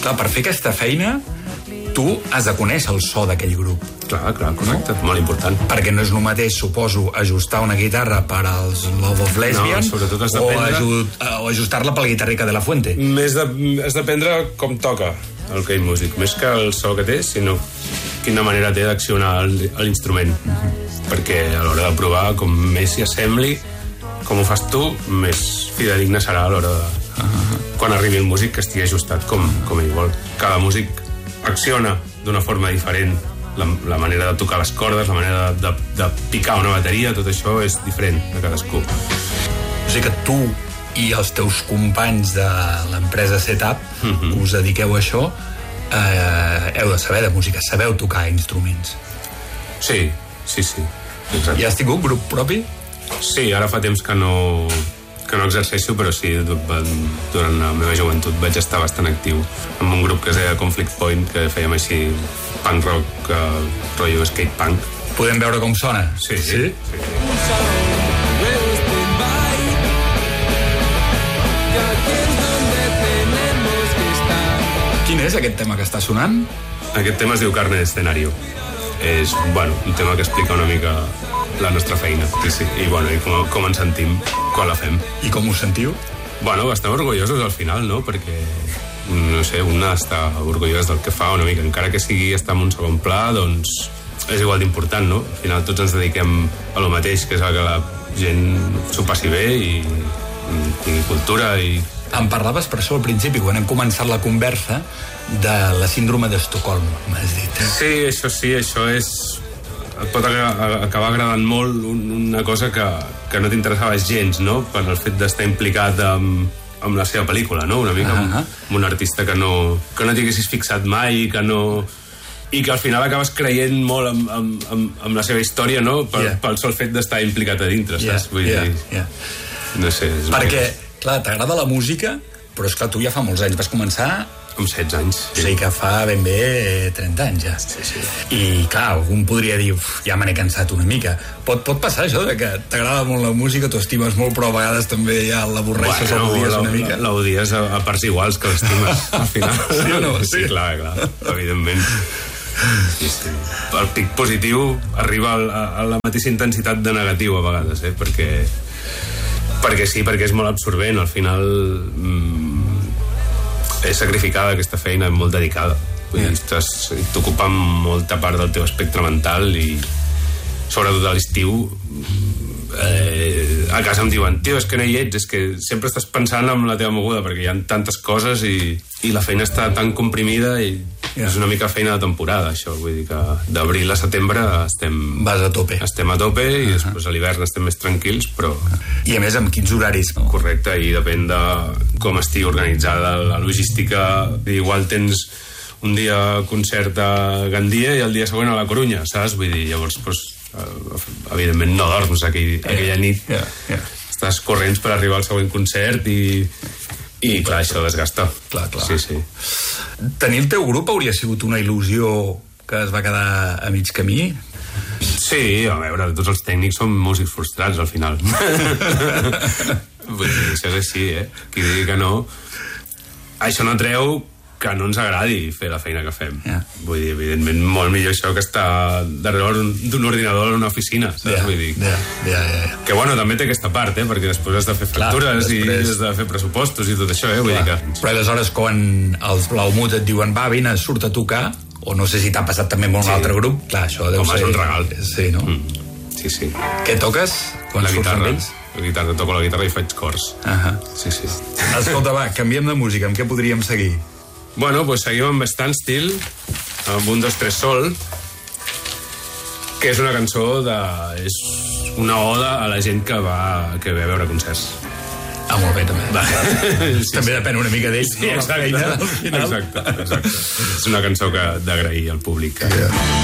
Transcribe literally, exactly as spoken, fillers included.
Clar, per fer aquesta feina tu has de conèixer el so d'aquell grup. Clar, clar, correcte, no? Molt important. Perquè no és el mateix, suposo, ajustar una guitarra per als Love of Lesbian no, sobretot has o, d'aprendre... ajut, o ajustar-la pel guitarrica de la Fuente. Més de, has d'aprendre com toca el Kate Music, més que el so que té, sinó quina manera té d'accionar l'instrument. Uh-huh. Perquè a l'hora de provar, com més s'hi assembli, com ho fas tu, més fidedigne serà a l'hora de... Uh-huh. Quan arribi el músic que estigui ajustat com, com ell vol. Cada músic acciona d'una forma diferent, la, la manera de tocar les cordes, la manera de, de, de picar una bateria, tot això és diferent de cadascú. O sigui que tu i els teus companys de l'empresa Setup, uh-huh. que us dediqueu a això, eh, heu de saber de música, sabeu tocar instruments. Sí, sí, sí. Exacte. I has tingut grup propi? Sí, ara fa temps que no... que no exerceixo, però sí, durant la meva joventut vaig estar bastant actiu amb un grup que es deia Conflict Point, que fèiem així punk rock, uh, rotllo skate punk. Podem veure com sona? Sí, sí. sí. sí. Quin és aquest tema que està sonant? Aquest tema es diu Carne d'Escenario. És, bueno, un tema que explica una mica la nostra feina, sí, sí. I, bueno, i com, com ens sentim quan la fem. I com us sentiu? Bueno, estem orgullosos al final, no? Perquè, no sé, una està orgullós del que fa una mica. Encara que sigui estar en un segon pla, doncs és igual d'important, no? Al final tots ens dediquem a lo mateix, que és que la gent s'ho passi bé i tingui cultura i... Em parlaves per això al principi, quan hem començat la conversa, de la síndrome d'Estocolm, m'has dit. Sí, això sí, això és... et pot acabar agradant molt una cosa que, que no t'interessava gens, no? Per el fet d'estar implicat amb, amb la seva pel·lícula, no? Una mica amb, amb un artista que no, que no t'hi haguessis fixat mai, que no... i que al final acabes creient molt amb, amb, amb, amb la seva història, no? Per, yeah. Pel sol fet d'estar implicat a dintre, yeah. saps? Vull yeah. dir... Yeah. No sé... Perquè, clar, t'agrada la música, però és clar, tu ja fa molts anys vas començar... Amb setze anys. Sí. O sigui que fa ben bé trenta anys ja. Sí, sí. I clar, algun podria dir, uf, ja me n'he cansat una mica. Pot, pot passar això, de que t'agrada molt la música, t'ho estimes molt, però a vegades també ja l'avorreixes bueno, o l'odies una mica. L'odies a, a parts iguals que l'estimes, al final. Sí o no? Sí, sí, clar, clar, evidentment. Sí, sí. El pic positiu arriba a, a la mateixa intensitat de negatiu a vegades, eh? Perquè, perquè sí, perquè és molt absorbent, al final... Mm, és sacrificada aquesta feina, molt dedicada. Vull dir, estàs, t'ocupa molta part del teu espectre mental i sobretot a l'estiu eh, a casa em diuen, tio, és que no hi ets, és que sempre estàs pensant en la teva moguda perquè hi ha tantes coses i, i la feina està tan comprimida i yeah. és una mica feina de temporada, això. Vull dir que d'abril a setembre estem... Vas a tope. Estem a tope i uh-huh. després a l'hivern estem més tranquils, però... I a més, amb quins horaris? No? Correcte, i depèn de com estigui organitzada la logística. Igual tens un dia concert a Gandia i el dia següent a la Corunya, saps? Vull dir, llavors, doncs, evidentment no dorms aquell, aquella nit. Yeah, yeah. Estàs corrents per arribar al següent concert i... I, clar, això desgasta. Clar, clar. Sí, sí. Tenir el teu grup hauria sigut una il·lusió que es va quedar a mig camí? Sí, a veure, tots els tècnics són músics frustrats, al final. Vull dir, això és així, eh? Qui digui que no... Això no treu que no ens agradi fer la feina que fem. Yeah. Vull dir, evidentment, molt millor això que estar darrere d'un ordinador en una oficina, saps? Yeah, Vull dir. Yeah, yeah, yeah. Que, bueno, també té aquesta part, eh? Perquè després has de fer factures. Clar, després... i has de fer pressupostos i tot això, eh? Vull dir que... Però aleshores, quan els Blaumut et diuen, va, vine, surt a tocar, o no sé si t'ha passat també molt sí. un altre grup, clar, això deu Home, ser... és un regal. Sí, no? Mm. Sí, sí. Què toques? Quan la guitarra. Ells? La guitarra, toco la guitarra i faig cors. Uh-huh. Sí, sí. Escolta, va, canviem de música. Amb què podríem seguir? Bueno, doncs pues seguim amb Standstill, amb un, dos, tres sol, que és una cançó de... és una oda a la gent que va, que ve a veure concerts. Ah, molt bé, també. Va. Sí, també sí. Depèn una mica d'ells, sí, no? Exacte, exacte, exacte. És una cançó que d'agrair al públic. Que... Yeah.